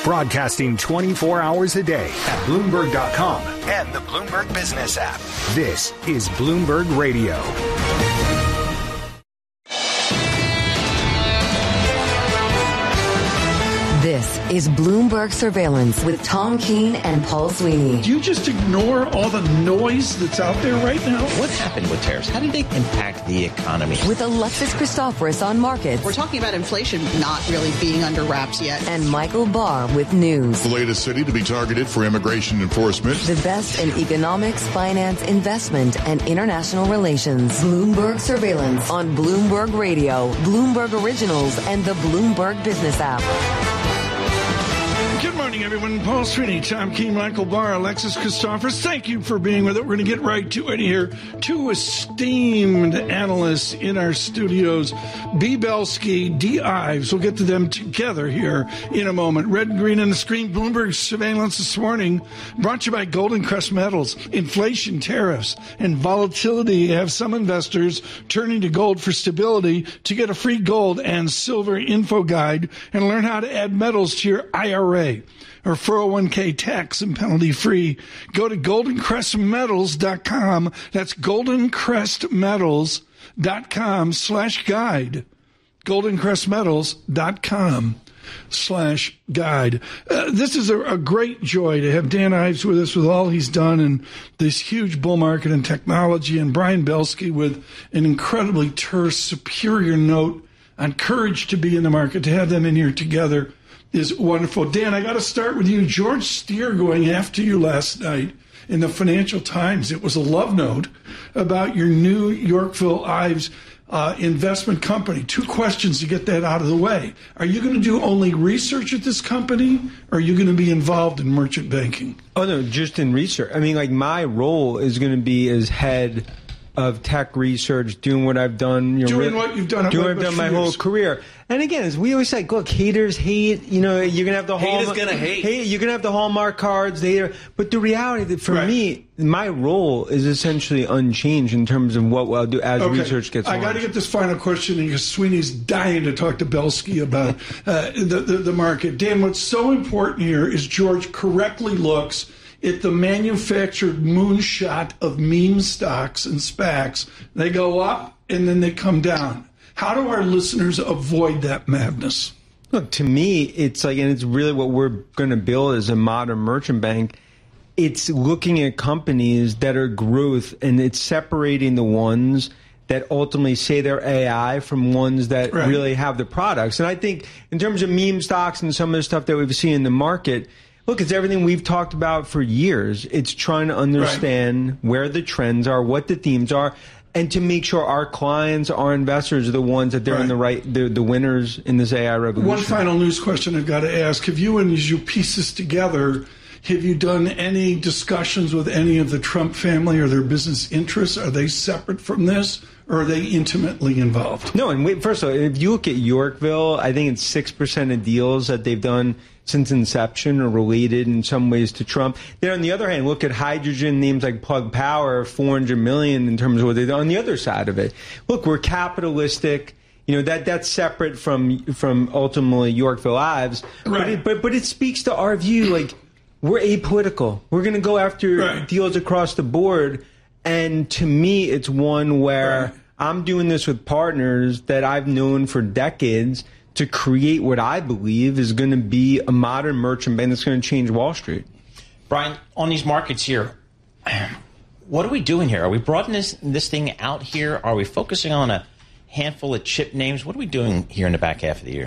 Broadcasting 24 hours a day at Bloomberg.com and the Bloomberg Business app. This is Bloomberg Radio. This is Bloomberg Surveillance with Tom Keene and Paul Sweeney. Do you just ignore all the noise that's out there right now? What happened with tariffs? How did they impact the economy? With Alexis Christoforous on markets. We're talking about inflation not really being under wraps yet. And Michael Barr with news. The latest city to be targeted for immigration enforcement. The best in economics, finance, investment, and international relations. Bloomberg Surveillance on Bloomberg Radio, Bloomberg Originals, and the Bloomberg Business app. Good morning, everyone. Paul Sweeney, Tom Keene, Michael Barr, Alexis Christoforous. Thank you for being with it. We're going to get right to it here. Two esteemed analysts in our studios, B. Belsky, D. Ives. We'll get to them together here in a moment. Red and green on the screen. Bloomberg Surveillance this morning brought to you by Golden Crest Metals. Inflation, tariffs, and volatility have some investors turning to gold for stability. To get a free gold and silver info guide and learn how to add metals to your IRA or 401k tax and penalty free, go to goldencrestmetals.com. That's goldencrestmetals.com/guide. goldencrestmetals.com/guide. This is a great joy to have Dan Ives with us with all he's done in this huge bull market in technology, and Brian Belsky with an incredibly terse, superior note on courage to be in the market. To have them in here together is wonderful. Dan, I got to start with you. George Steer going after you last night in the Financial Times. It was a love note about your new Yorkville Ives investment company. Two questions to get that out of the way. Are you going to do only research at this company, or are you going to be involved in merchant banking? Oh, no, just in research. I mean, like, my role is going to be as head of tech research, doing what I've done. Doing what you've done. Doing what I've done my whole career. And again, as we always say, look, haters hate. You know, you're gonna have the Haters gonna hate. You're gonna have the Hallmark cards. But the reality that for me, my role is essentially unchanged in terms of what I'll do as research gets launched. I got to get this final question in because Sweeney's dying to talk to Belsky about the market. Dan, what's so important here is George correctly looks at the manufactured moonshot of meme stocks and SPACs. They go up and then they come down. How do our listeners avoid that madness? Look, to me, it's like, and it's really what we're going to build as a modern merchant bank. It's looking at companies that are growth, and it's separating the ones that ultimately say they're AI from ones that really have the products. And I think in terms of meme stocks and some of the stuff that we've seen in the market, look, it's everything we've talked about for years. It's trying to understand where the trends are, what the themes are, and to make sure our clients, our investors are the ones that they're in the winners in this AI revolution. One final news question I've got to ask. Have you, and as you piece this together, have you done any discussions with any of the Trump family or their business interests? Are they separate from this, or are they intimately involved? No, and first of all, if you look at Yorkville, I think it's 6% of deals that they've done since inception are related in some ways to Trump. Then on the other hand, look at hydrogen, names like Plug Power, $400 million in terms of what they do on the other side of it. Look, we're capitalistic. You know, that's separate from ultimately Yorkville Ives. Right. But it speaks to our view, like, we're apolitical. We're going to go after deals across the board. And to me, it's one where I'm doing this with partners that I've known for decades to create what I believe is going to be a modern merchant bank that's going to change Wall Street. Brian, on these markets here, what are we doing here? Are we broadening this thing out here? Are we focusing on a handful of chip names? What are we doing here in the back half of the year?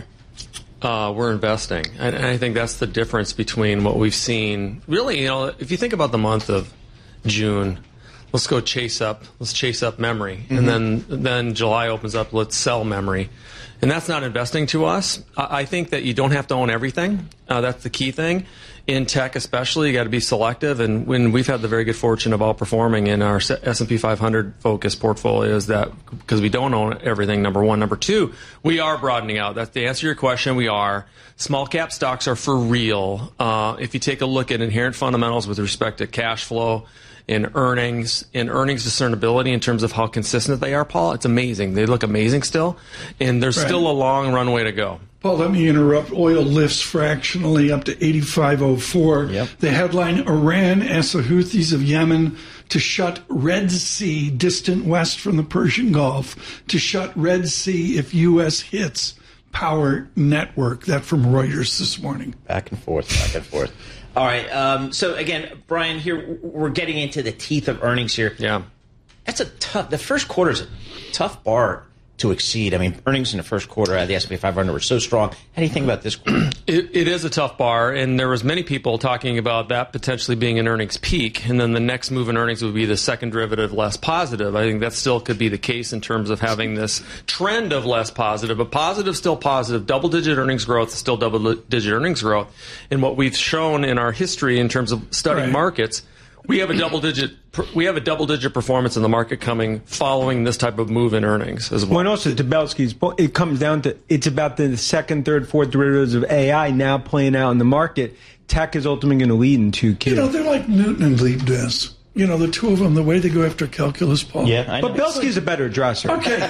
We're investing. And I think that's the difference between what we've seen. Really, you know, if you think about the month of June, let's chase up memory. Mm-hmm. And then July opens up, let's sell memory. And that's not investing to us. I think that you don't have to own everything. That's the key thing. In tech especially, you got to be selective. And when we've had the very good fortune of outperforming in our S&P 500 focused portfolios, that because we don't own everything, number one. Number two, we are broadening out. That's the answer to your question. We are. Small cap stocks are for real. If you take a look at inherent fundamentals with respect to cash flow, in earnings discernibility in terms of how consistent they are, Paul, it's amazing. They look amazing still, and there's still a long runway to go. Paul, let me interrupt. Oil lifts fractionally up to 85.04. Yep. The headline, Iran asks the Houthis of Yemen to shut Red Sea, distant west from the Persian Gulf, to shut Red Sea if U.S. hits power network. That from Reuters this morning. Back and forth. All right. So, again, Brian, here we're getting into the teeth of earnings here. Yeah. That's the first quarter is a tough bar to exceed. I mean, earnings in the first quarter of the S&P 500 were so strong. How do you think about this quarter? It is a tough bar, and there was many people talking about that potentially being an earnings peak, and then the next move in earnings would be the second derivative less positive. I think that still could be the case in terms of having this trend of less positive, but positive, still positive, double-digit earnings growth, still double-digit earnings growth. And what we've shown in our history in terms of studying markets, we have a double-digit performance in the market coming following this type of move in earnings as well. Well, and also to Belsky's point, it comes down to it's about the second, third, fourth derivatives of AI now playing out in the market. Tech is ultimately going to lead in 2Q. They're like Newton and Leibniz. The two of them, the way they go after calculus, Paul. Yeah, I know. But Belsky's a better dresser. Okay,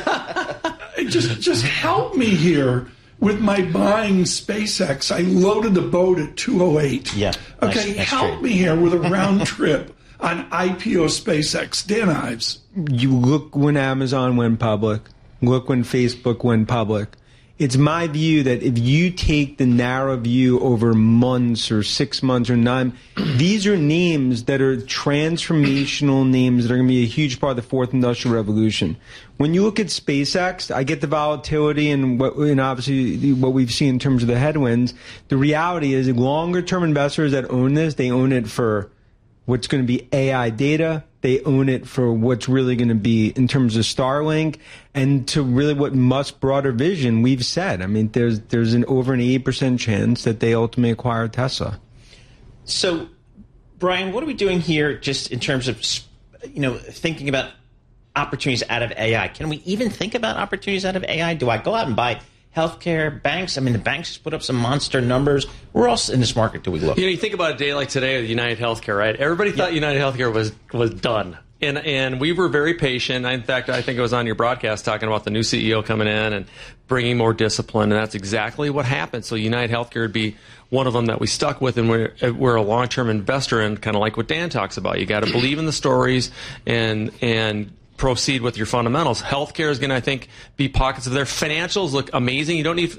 just help me here. With my buying SpaceX, I loaded the boat at 208. Yeah. Okay, help me here with a round trip on IPO SpaceX. Dan Ives. You look when Amazon went public. Look when Facebook went public. It's my view that if you take the narrow view over months or 6 months or 9, these are names that are transformational names that are going to be a huge part of the fourth industrial revolution. When you look at SpaceX, I get the volatility and obviously what we've seen in terms of the headwinds. The reality is longer-term investors that own this, they own it for what's going to be AI data. They own it for what's really going to be in terms of Starlink and to really what Musk's broader vision we've said. I mean, there's an over an 80% chance that they ultimately acquire Tesla. So, Brian, what are we doing here just in terms of, thinking about opportunities out of AI? Can we even think about opportunities out of AI? Do I go out and buy healthcare, banks? I mean, the banks just put up some monster numbers. Where else in this market do we look? You think about a day like today with United Healthcare, right? Everybody thought United Healthcare was done. And we were very patient. In fact, I think it was on your broadcast talking about the new CEO coming in and bringing more discipline, and that's exactly what happened. So United Healthcare would be one of them that we stuck with, and we're a long-term investor in, kind of like what Dan talks about. You got to believe in the stories and proceed with your fundamentals. Healthcare is going to, I think, be pockets of their financials look amazing. You don't need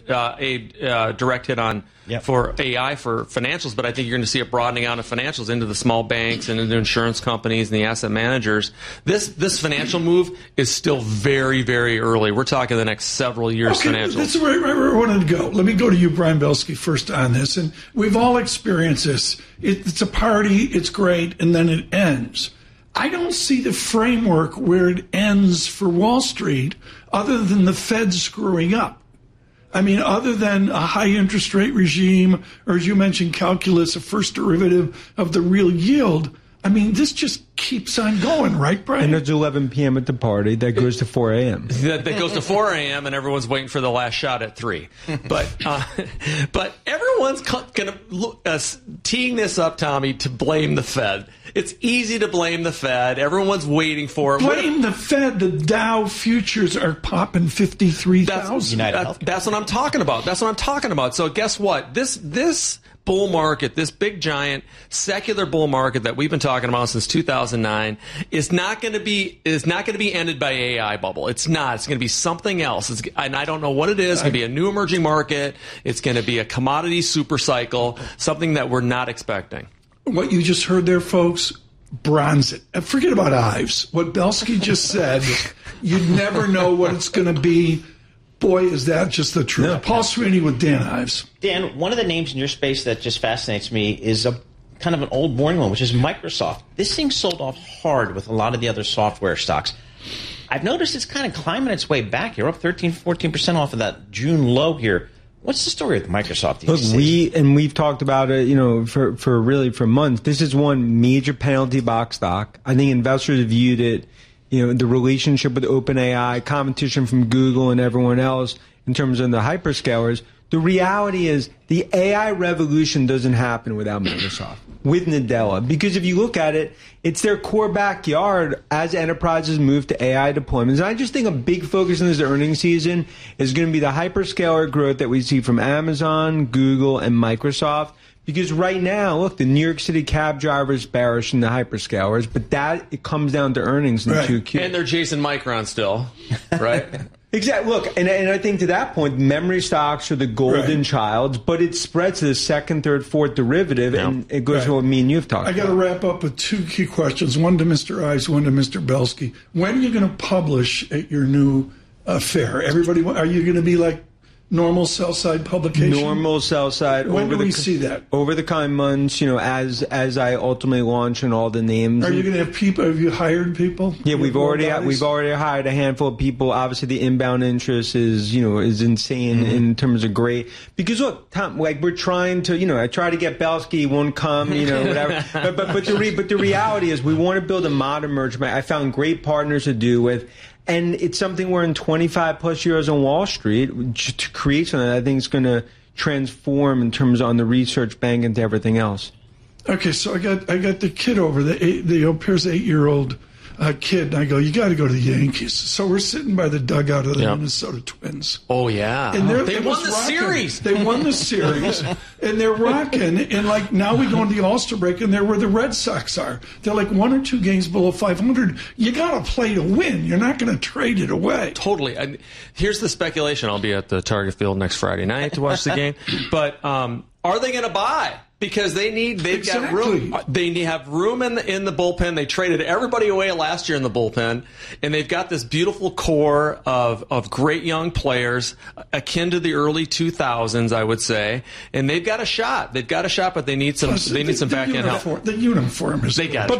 a direct hit on for AI for financials, but I think you're going to see a broadening out of financials into the small banks and into insurance companies and the asset managers. This financial move is still very, very early. We're talking the next several years financials. That's where I wanted to go. Let me go to you, Brian Belsky, first on this. And we've all experienced this. It's a party, it's great, and then it ends. I don't see the framework where it ends for Wall Street other than the Fed screwing up. I mean, other than a high interest rate regime, or as you mentioned, calculus, a first derivative of the real yield. I mean, this just keeps on going, right, Brian? And it's 11 p.m. at the party. That goes to 4 a.m. That goes to 4 a.m. and everyone's waiting for the last shot at 3. But everyone's teeing this up, Tommy, to blame the Fed. It's easy to blame the Fed. Everyone's waiting for it. Blame the Fed. The Dow futures are popping 53,000. That's what I'm talking about. That's what I'm talking about. So guess what? This bull market, this big giant secular bull market that we've been talking about since 2009 is not going to be ended by AI bubble. It's not. It's going to be something else. And I don't know what it is. It's going to be a new emerging market. It's going to be a commodity super cycle, something that we're not expecting. What you just heard there, folks, bronze it. And forget about Ives. What Belsky just said, you'd never know what it's going to be. Boy, is that just the truth. Yeah. Paul Sweeney with Dan Ives. Dan, one of the names in your space that just fascinates me is a kind of an old boring one, which is Microsoft. This thing sold off hard with a lot of the other software stocks. I've noticed it's kind of climbing its way back here, up 13, 14% off of that June low here. What's the story with Microsoft these days? We've talked about it, for months. This is one major penalty box stock. I think investors have viewed it, the relationship with OpenAI, competition from Google and everyone else in terms of the hyperscalers. The reality is the AI revolution doesn't happen without Microsoft. with Nadella. Because if you look at it, it's their core backyard as enterprises move to AI deployments. And I just think a big focus in this earnings season is going to be the hyperscaler growth that we see from Amazon, Google, and Microsoft. Because right now, look, the New York City cab drivers bearish in the hyperscalers, but it comes down to earnings in 2Q. And they're Jason Micron still, right? Exactly. Look, and I think to that point, memory stocks are the golden child, but it spreads to the second, third, fourth derivative, and it goes to what me and you've talked about. I got to wrap up with two key questions, one to Mr. Ives, one to Mr. Belsky. When are you going to publish at your new fair? Everybody, are you going to be like normal sell-side publication? Normal sell-side. When do we see that? Over the coming months, as I ultimately launch and all the names. Are you going to have people? Have you hired people? Yeah, we've already hired a handful of people. Obviously, the inbound interest is insane in terms of great. Because look, Tom, like we're trying to, I try to get Belsky, won't come, whatever. but the reality is, we want to build a modern merchant bank. I found great partners to do with. And it's something we're in 25 plus years on Wall Street to create something that I think is going to transform in terms on the research bank into everything else. Okay, so I got the kid over, the appears 8-year-old kid, and I go, you got to go to the Yankees. So we're sitting by the dugout of the Minnesota Twins. Oh, yeah. And they won the series. They won the series, and they're rocking. And, like, now we go into the All-Star break, and they're where the Red Sox are. They're, like, 1 or 2 games below 500. You got to play to win. You're not going to trade it away. Totally. Here's the speculation. I'll be at the Target Field next Friday night to watch the game. But are they going to buy? Because they've got room. They have room in the bullpen. They traded everybody away last year in the bullpen, and they've got this beautiful core of great young players, akin to the early 2000s, I would say. And they've got a shot. But they need some back end help. The uniform is. They got it. But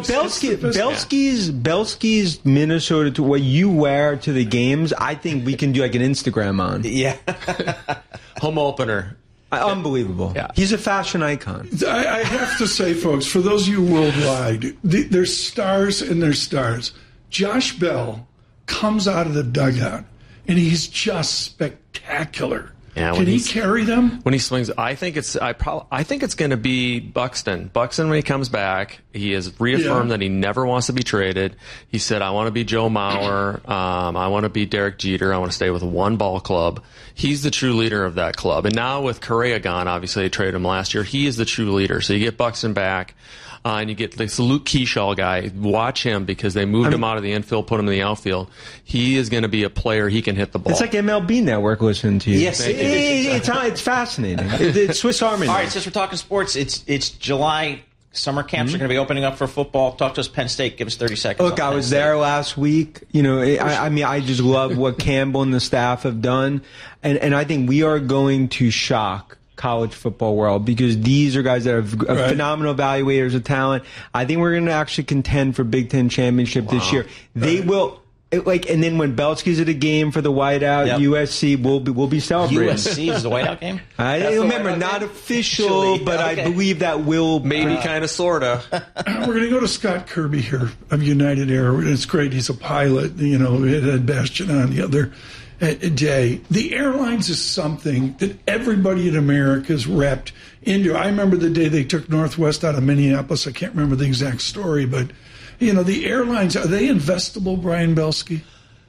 Belsky's Minnesota, to what you wear to the games, I think we can do like an Instagram on. Yeah. Home opener. Unbelievable. Yeah. He's a fashion icon. I have to say, folks, for those of you worldwide, there's stars and there's stars. Josh Bell comes out of the dugout, and he's just spectacular. Yeah, can he carry them? When he swings, I think it's going to be Buxton. Buxton, when he comes back, he has reaffirmed that he never wants to be traded. He said, I want to be Joe Mauer. I want to be Derek Jeter. I want to stay with one ball club. He's the true leader of that club. And now with Correa gone, obviously they traded him last year. He is the true leader. So you get Buxton back. And you get this Luke Keyshaw guy. Watch him because they moved him out of the infield, put him in the outfield. He is going to be a player. He can hit the ball. It's like MLB Network listening to you. Yes, it's fascinating. It's Swiss Army. All right, since we're talking sports, it's July. Summer camps are going to be opening up for football. Talk to us, Penn State. Give us 30 seconds. Look, I was there last week. I just love what Campbell and the staff have done. And I think we are going to shock college football world because these are guys that are phenomenal evaluators of talent. I think we're going to actually contend for Big Ten championship this year. They will. And then when Belsky's at a game for the whiteout, USC will be celebrating. USC is the whiteout game? I remember, not official, but I believe that will maybe kind of, sort of. We're going to go to Scott Kirby here of United Air. It's great. He's a pilot. It had Bastian on the other day. The airlines is something that everybody in America is wrapped into. I remember the day they took Northwest out of Minneapolis. I can't remember the exact story, but the airlines, are they investable, Brian Belsky?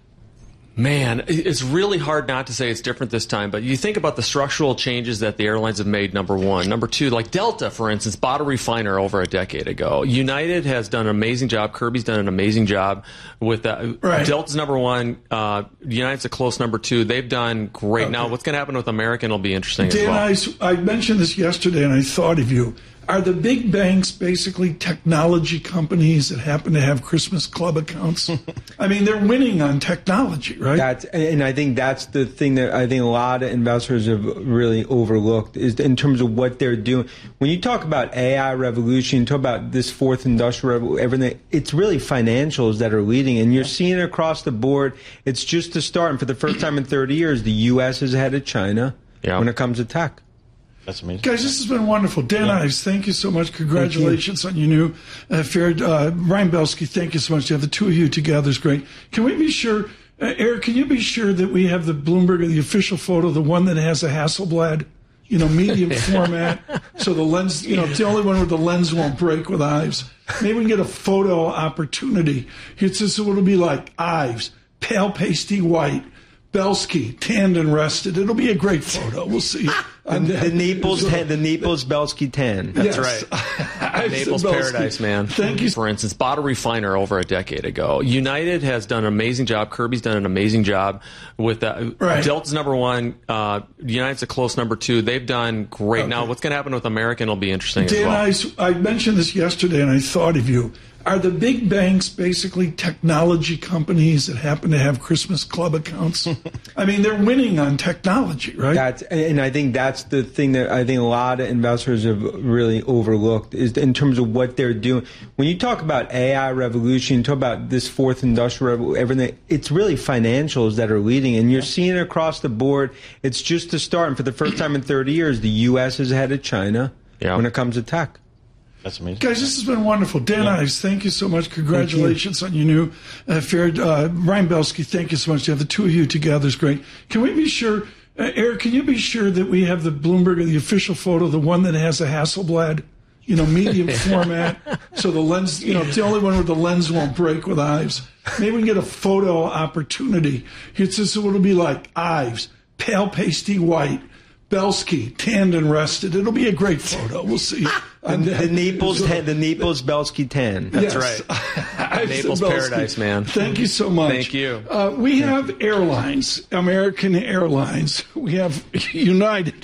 Man, it's really hard not to say it's different this time, but you think about the structural changes that the airlines have made, number one. Number two, like Delta, for instance, bought a refiner over a decade ago. United has done an amazing job. Kirby's done an amazing job with that. Right. Delta's number one. United's a close number two. They've done great. Okay. Now, what's going to happen with American will be interesting Dan, as well. I mentioned this yesterday, and I thought of you. Are the big banks basically technology companies that happen to have Christmas club accounts? I mean, they're winning on technology, right? And I think that's the thing that I think a lot of investors have really overlooked is in terms of what they're doing. When you talk about AI revolution, you talk about this fourth industrial revolution, everything, it's really financials that are leading. And you're seeing it across the board. It's just the start. And for the first time in 30 years, the U.S. is ahead of China when it comes to tech. That's amazing. Guys, this has been wonderful. Dan Ives, thank you so much. Congratulations on your new fair. Brian Belsky, thank you so much. To have the two of you together is great. Can we be sure, Eric, can you be sure that we have the Bloomberg, the official photo, the one that has the Hasselblad, medium format, so the lens, it's the only one where the lens won't break with Ives. Maybe we can get a photo opportunity. It says it'll be like Ives, pale pasty white, Belsky, tanned and rested. It'll be a great photo. We'll see. The Naples Belsky tan. That's right. Naples Paradise, man. Thank you. For instance, bottle refiner over a decade ago. United has done an amazing job. Kirby's done an amazing job with that. Right. Delta's number one. United's a close number two. They've done great. Okay. Now, what's going to happen with American will be interesting as well. I mentioned this yesterday, and I thought of you. Are the big banks basically technology companies that happen to have Christmas Club accounts? I mean, they're winning on technology, right? And I think that's the thing that I think a lot of investors have really overlooked is in terms of what they're doing. When you talk about AI revolution, you talk about this fourth industrial revolution, everything, it's really financials that are leading. And you're seeing it across the board. It's just the start. And for the first time in 30 years, the U.S. is ahead of China when it comes to tech. That's amazing. Guys, this has been wonderful. Dan Ives, thank you so much. Congratulations on your new affair. Ryan Belsky, thank you so much. To have the two of you together is great. Can we be sure, Eric, can you be sure that we have the Bloomberg, the official photo, the one that has a Hasselblad, medium format, so the lens, it's the only one where the lens won't break with Ives. Maybe we can get a photo opportunity. It says it'll be like Ives, pale pasty white, Belsky, tanned and rested. It'll be a great photo. We'll see. The Naples Belsky tan. That's right. Naples Paradise, man. Thank you so much. Thank you. We have airlines, American Airlines. We have United,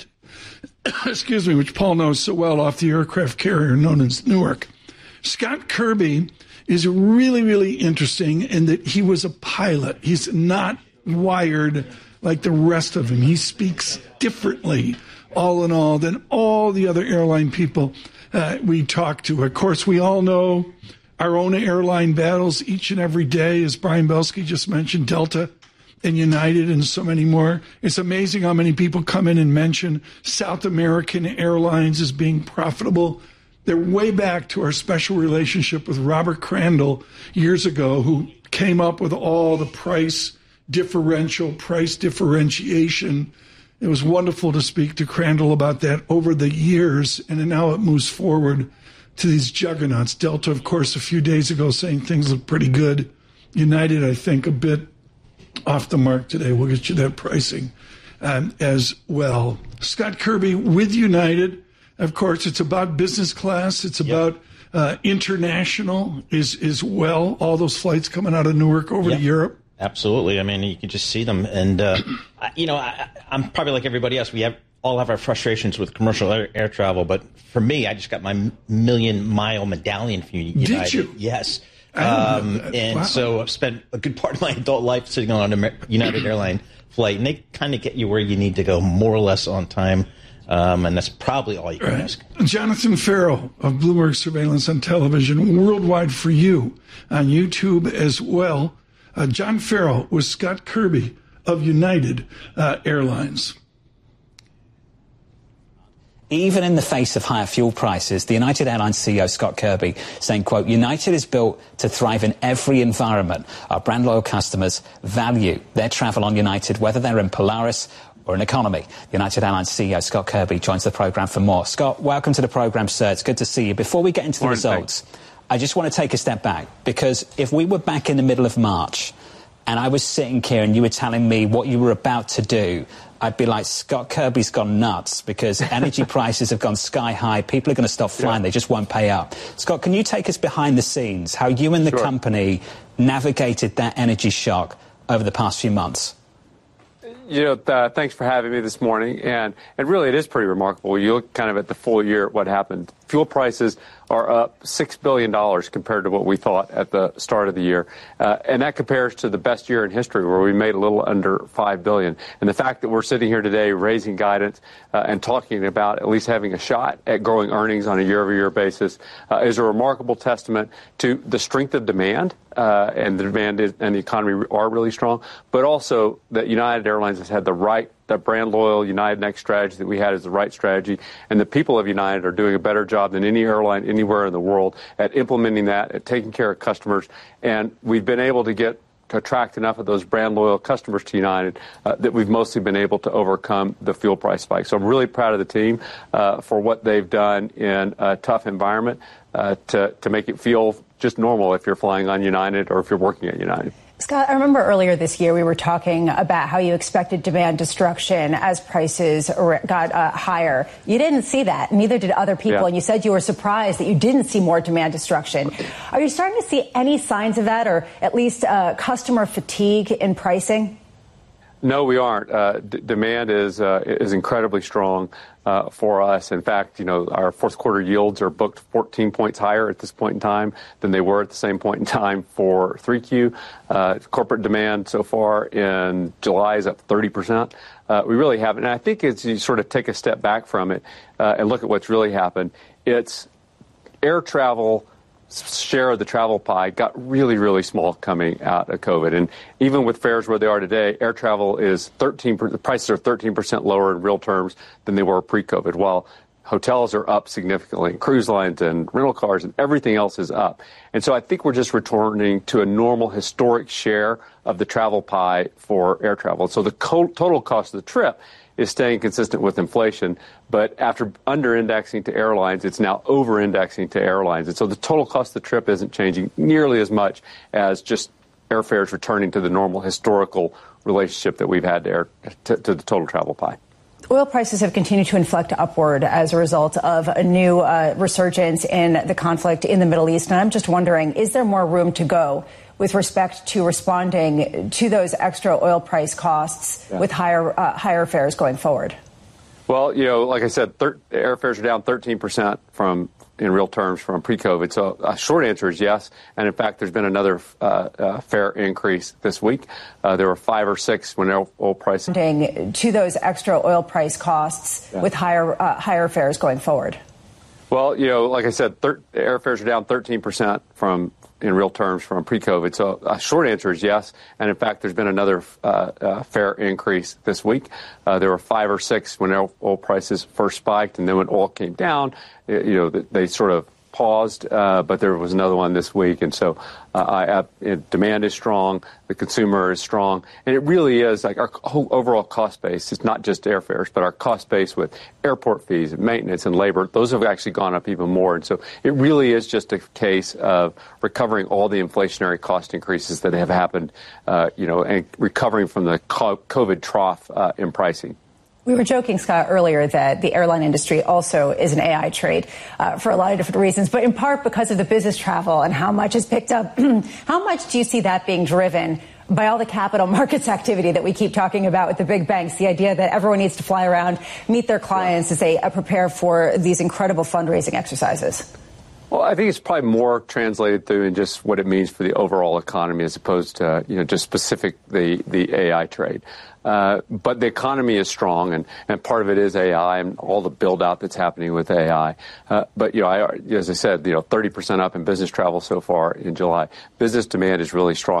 excuse me, which Paul knows so well, off the aircraft carrier known as Newark. Scott Kirby is really, really interesting in that he was a pilot. He's not wired like the rest of them. He speaks differently, all in all, than all the other airline people we talk to. Of course, we all know our own airline battles each and every day, as Brian Belsky just mentioned, Delta and United and so many more. It's amazing how many people come in and mention South American Airlines as being profitable. They're way back to our special relationship with Robert Crandall years ago, who came up with all the price differentiation. It was wonderful to speak to Crandall about that over the years, and now it moves forward to these juggernauts. Delta, of course, a few days ago saying things look pretty good. United, I think, a bit off the mark today. We'll get you that pricing as well. Scott Kirby with United. Of course, it's about business class. It's about international as well. All those flights coming out of Newark over to Europe. Absolutely. I mean, you can just see them. And, I'm probably like everybody else. We all have our frustrations with commercial air travel. But for me, I just got my million-mile medallion from United. Did you? Yes. Wow. So I've spent a good part of my adult life sitting on a United airline flight. And they kind of get you where you need to go more or less on time. And that's probably all you can ask. Jonathan Farrell of Bloomberg Surveillance on Television, worldwide for you on YouTube as well. John Farrell with Scott Kirby of United Airlines. Even in the face of higher fuel prices, the United Airlines CEO, Scott Kirby, saying, quote, United is built to thrive in every environment. Our brand loyal customers value their travel on United, whether they're in Polaris or in economy. The United Airlines CEO, Scott Kirby, joins the programme for more. Scott, welcome to the programme, sir. It's good to see you. Before we get into the results, I just want to take a step back, because if we were back in the middle of March and I was sitting here and you were telling me what you were about to do, I'd be like, Scott Kirby's gone nuts, because energy prices have gone sky high. People are going to stop flying. They just won't pay up. Scott, can you take us behind the scenes, how you and the company navigated that energy shock over the past few months? Thanks for having me this morning. And really, it is pretty remarkable. You look kind of at the full year, what happened. Fuel prices are up $6 billion compared to what we thought at the start of the year. And that compares to the best year in history, where we made a little under $5 billion. And the fact that we're sitting here today raising guidance and talking about at least having a shot at growing earnings on a year-over-year basis is a remarkable testament to the strength of demand. And the demand and the economy are really strong, but also that United Airlines has had that brand loyal United Next strategy that we had is the right strategy, and the people of United are doing a better job than any airline anywhere in the world at implementing that, at taking care of customers, and we've been able to get attract enough of those brand loyal customers to United that we've mostly been able to overcome the fuel price spike. So I'm really proud of the team for what they've done in a tough environment to make it feel just normal if you're flying on United or if you're working at United. Scott, I remember earlier this year we were talking about how you expected demand destruction as prices got higher. You didn't see that. Neither did other people. Yeah. And you said you were surprised that you didn't see more demand destruction. Are you starting to see any signs of that, or at least customer fatigue in pricing? No, we aren't. Demand is incredibly strong for us. In fact, our fourth quarter yields are booked 14 points higher at this point in time than they were at the same point in time for 3Q. Corporate demand so far in July is up 30%. We really haven't. And I think as you sort of take a step back from it and look at what's really happened, it's air travel share of the travel pie got really, really small coming out of COVID. And even with fares where they are today, air travel is the prices are 13% lower in real terms than they were pre-COVID, while hotels are up significantly, and cruise lines and rental cars and everything else is up. And so I think we're just returning to a normal historic share of the travel pie for air travel. So the total cost of the trip is staying consistent with inflation, but after under-indexing to airlines, it's now over-indexing to airlines. And so the total cost of the trip isn't changing nearly as much as just airfares returning to the normal historical relationship that we've had to the total travel pie. Oil prices have continued to inflect upward as a result of a new resurgence in the conflict in the Middle East. And I'm just wondering, is there more room to go with respect to responding to those extra oil price costs with higher fares going forward? Well, like I said, airfares are down 13% in real terms from pre-COVID. So a short answer is yes. And in fact, there's been another fare increase this week. There were 5 or 6 when oil prices. To those extra oil price costs with higher fares going forward. Well, like I said, airfares are down 13% in real terms from pre-COVID. So a short answer is yes. And in fact, there's been another fare increase this week. There were 5 or 6 when oil prices first spiked, and then when oil came down, they sort of paused, but there was another one this week. And so demand is strong, the consumer is strong, and it really is like our whole overall cost base. It's not just airfares, but our cost base with airport fees and maintenance and labor, those have actually gone up even more. And so it really is just a case of recovering all the inflationary cost increases that have happened, and recovering from the COVID trough in pricing. We were joking, Scott, earlier that the airline industry also is an AI trade for a lot of different reasons, but in part because of the business travel and how much is picked up. How much do you see that being driven by all the capital markets activity that we keep talking about with the big banks, the idea that everyone needs to fly around, meet their clients as they prepare for these incredible fundraising exercises? Well, I think it's probably more translated through in just what it means for the overall economy as opposed to, just specific the AI trade. But the economy is strong, and part of it is AI and all the build out that's happening with AI. But, as I said, 30% up in business travel so far in July. Business demand is really strong.